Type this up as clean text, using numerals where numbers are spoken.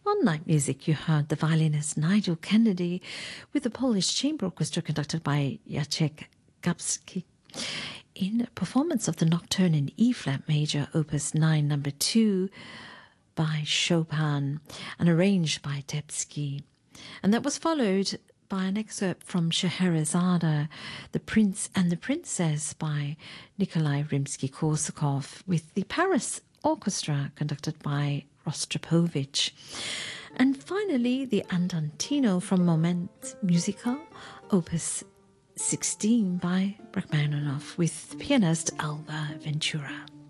On Night Music, you heard the violinist Nigel Kennedy with the Polish Chamber Orchestra conducted by Jacek Gapski in a performance of the Nocturne in E-flat major, Opus 9, number 2, by Chopin and arranged by Tepsky. And that was followed by an excerpt from Scheherazade, The Prince and the Princess by Nikolai Rimsky-Korsakov with the Paris Orchestra conducted by Rostropovich. And finally, the Andantino from Moment Musical, Opus 16 by Rachmaninoff with pianist Alba Ventura.